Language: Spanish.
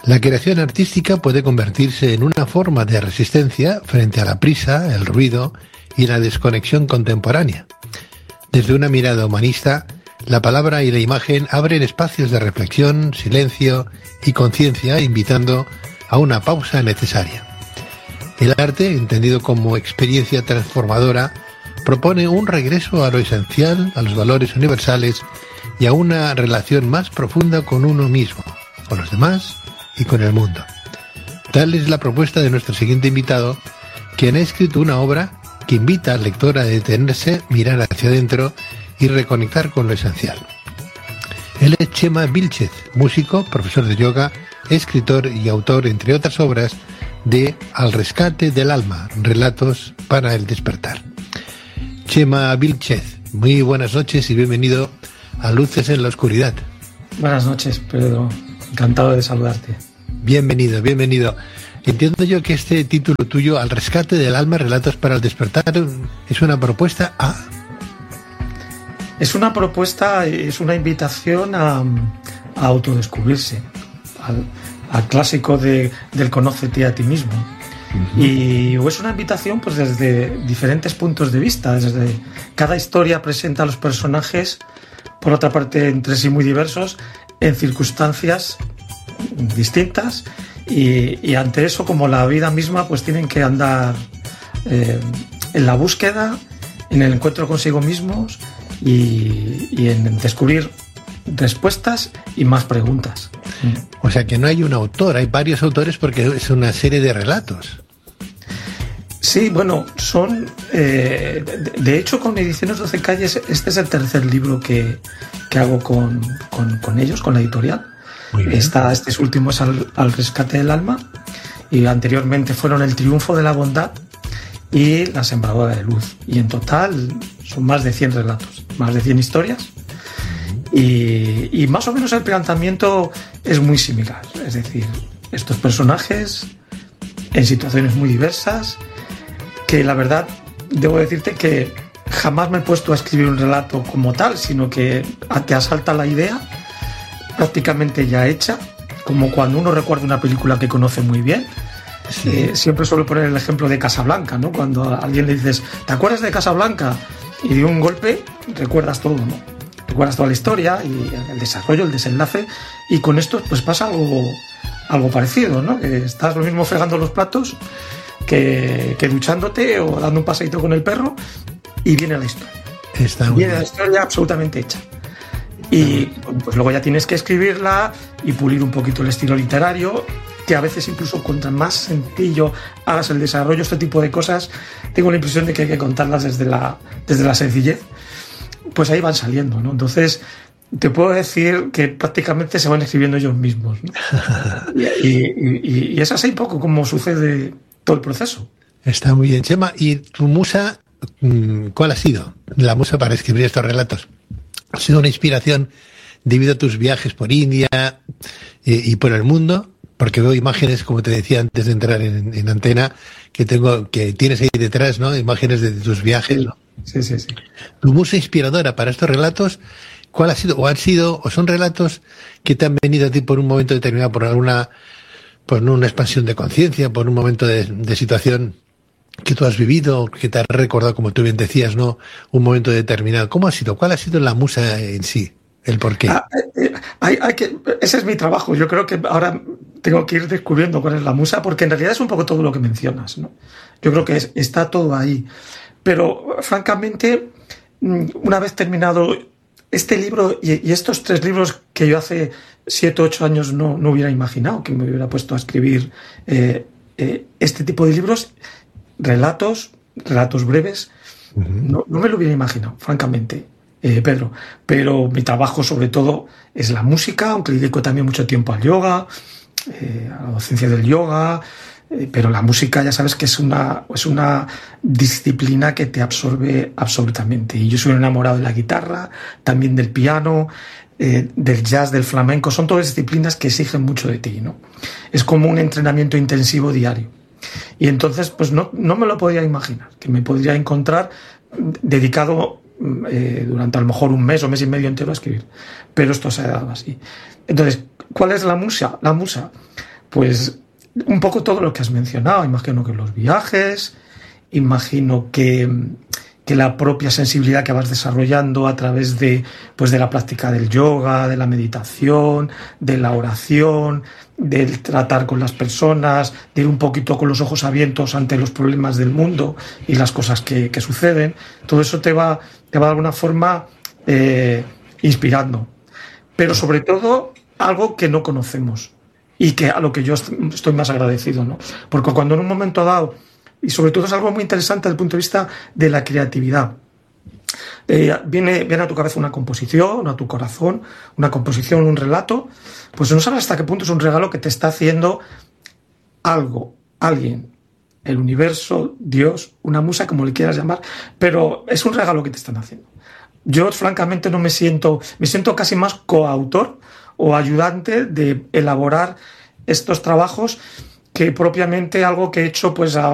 La creación artística puede convertirse en una forma de resistencia frente a la prisa, el ruido y la desconexión contemporánea. Desde una mirada humanista, la palabra y la imagen abren espacios de reflexión, silencio y conciencia, invitando a una pausa necesaria. El arte, entendido como experiencia transformadora, propone un regreso a lo esencial, a los valores universales y a una relación más profunda con uno mismo, con los demás y con el mundo. Tal es la propuesta de nuestro siguiente invitado, quien ha escrito una obra que invita al lector a detenerse, mirar hacia adentro y reconectar con lo esencial. Él es Chema Vilchez, músico, profesor de yoga, escritor y autor, entre otras obras, de Al rescate del alma, relatos para el despertar. Chema Vilchez, muy buenas noches y bienvenido a Luces en la Oscuridad. Buenas noches, Pedro. Encantado de saludarte. Bienvenido, bienvenido. Entiendo yo que este título tuyo, Al rescate del alma, relatos para el despertar, es una propuesta a... Es una propuesta, es una invitación a autodescubrirse, al clásico del conócete a ti mismo. Uh-huh. Y es una invitación pues desde diferentes puntos de vista. Desde cada historia presenta a los personajes, por otra parte, entre sí muy diversos, en circunstancias distintas, y ante eso, como la vida misma, pues tienen que andar en la búsqueda, en el encuentro consigo mismos y en descubrir respuestas y más preguntas. O sea que no hay un autor, hay varios autores porque es una serie de relatos. Sí, bueno, son... de hecho, con Ediciones 12 Calles, este es el tercer libro que hago con ellos, con la editorial. Este último es al rescate del alma, y anteriormente fueron El triunfo de la bondad y La sembradora de luz. Y en total son más de 100 relatos, más de 100 historias. Y más o menos el planteamiento es muy similar. Es decir, estos personajes en situaciones muy diversas, que la verdad, debo decirte que jamás me he puesto a escribir un relato como tal, sino que te asalta la idea prácticamente ya hecha, como cuando uno recuerda una película que conoce muy bien. Sí. Siempre suelo poner el ejemplo de Casablanca, ¿no? Cuando a alguien le dices, ¿te acuerdas de Casablanca? Y de un golpe recuerdas todo, ¿no? Recuerdas toda la historia y el desarrollo, el desenlace, y con esto pues pasa algo parecido, ¿no? Que estás lo mismo fregando los platos que duchándote o dando un paseíto con el perro, y viene la historia. Viene la historia absolutamente hecha. Y pues luego ya tienes que escribirla y pulir un poquito el estilo literario, que a veces incluso cuanto más sencillo hagas el desarrollo, este tipo de cosas, tengo la impresión de que hay que contarlas desde la sencillez, pues ahí van saliendo, ¿no? Entonces te puedo decir que prácticamente se van escribiendo ellos mismos, ¿no? y es así un poco como sucede todo el proceso. Está muy bien, Chema. ¿Y tu musa, cuál ha sido la musa para escribir estos relatos? ¿Ha sido una inspiración debido a tus viajes por India y por el mundo? Porque veo imágenes, como te decía antes de entrar en antena, que tienes ahí detrás, ¿no? Imágenes de tus viajes, ¿no? Sí. ¿Tu musa inspiradora para estos relatos, cuál ha sido? ¿O son relatos que te han venido a ti por un momento determinado, por una expansión de conciencia, por un momento de situación que tú has vivido, que te has recordado, como tú bien decías, ¿no? Un momento determinado. ¿Cómo ha sido? ¿Cuál ha sido la musa en sí? ¿El por qué? Ese es mi trabajo. Yo creo que ahora tengo que ir descubriendo cuál es la musa, porque en realidad es un poco todo lo que mencionas, ¿no? Yo creo que está todo ahí. Pero, francamente, una vez terminado este libro y estos 3 libros que yo hace 7 o 8 años no hubiera imaginado que me hubiera puesto a escribir este tipo de libros, relatos breves, no me lo hubiera imaginado, francamente, Pedro. Pero mi trabajo sobre todo es la música, aunque le dedico también mucho tiempo al yoga, a la docencia del yoga, pero la música ya sabes que es una disciplina que te absorbe absolutamente. Y yo soy un enamorado de la guitarra, también del piano, del jazz, del flamenco. Son todas disciplinas que exigen mucho de ti, ¿no? Es como un entrenamiento intensivo diario. Y entonces pues no me lo podía imaginar, que me podría encontrar dedicado durante a lo mejor un mes o mes y medio entero a escribir. Pero esto se ha dado así. Entonces, ¿cuál es la musa? La musa, Pues un poco todo lo que has mencionado. Imagino que los viajes, imagino que la propia sensibilidad que vas desarrollando a través de la práctica del yoga, de la meditación, de la oración, del tratar con las personas, de ir un poquito con los ojos abiertos ante los problemas del mundo y las cosas que suceden. Todo eso te va de alguna forma inspirando. Pero sobre todo algo que no conocemos y que a lo que yo estoy más agradecido, ¿no? Porque cuando en un momento dado, y sobre todo es algo muy interesante desde el punto de vista de la creatividad, viene a tu cabeza una composición, a tu corazón, una composición, un relato, pues no sabes hasta qué punto es un regalo que te está haciendo algo, alguien, el universo, Dios, una musa, como le quieras llamar, pero es un regalo que te están haciendo. Yo francamente me siento casi más coautor o ayudante de elaborar estos trabajos que propiamente algo que he hecho pues a